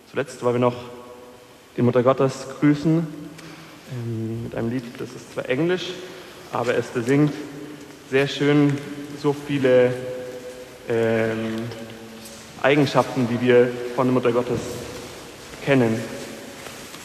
Zuletzt wollen wir noch die Mutter Gottes grüßen mit einem Lied, das ist zwar Englisch, aber es besingt sehr schön so viele Eigenschaften, die wir von der Mutter Gottes kennen.